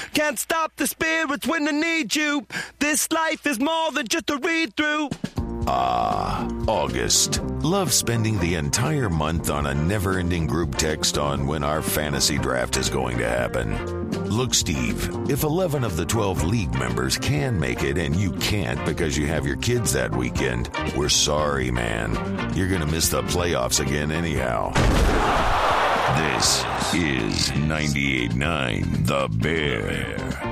Can't stop the spirits when I need you. This life is more than just a read-through. Ah, August. Love spending the entire month on a never-ending group text on when our fantasy draft is going to happen. Look, Steve, if 11 of the 12 league members can make it and you can't because you have your kids that weekend, we're sorry, man. You're going to miss the playoffs again anyhow. This is 98.9 The Bear.